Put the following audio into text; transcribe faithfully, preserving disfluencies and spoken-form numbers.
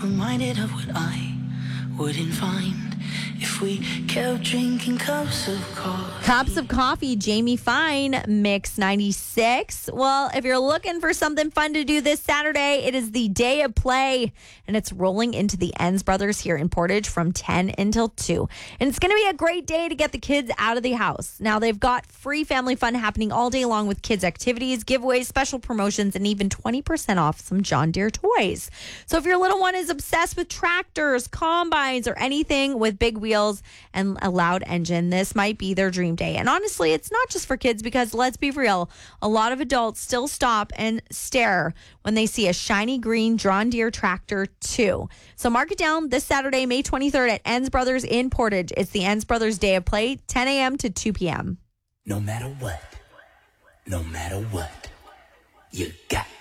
reminded of what I wouldn't find if we kept drinking cups of coffee. Cups of Coffee, Jamie Fine, Mix ninety-six. Well, if you're looking for something fun to do this Saturday, it is the day of play, and it's rolling into the Enns Brothers here in Portage from ten until two. And it's going to be a great day to get the kids out of the house. Now, they've got free family fun happening all day long with kids' activities, giveaways, special promotions, and even twenty percent off some John Deere toys. So if your little one is obsessed with tractors, combines, or anything with big wheels and a loud engine, this might be their dream day. And honestly, it's not just for kids because, let's be real, a lot of adults still stop and stare when they see a shiny green John Deere tractor too. So mark it down this Saturday, May twenty-third at Enns Brothers in Portage. It's the Enns Brothers Day of Play, ten a.m. to two p.m. No matter what, no matter what, you got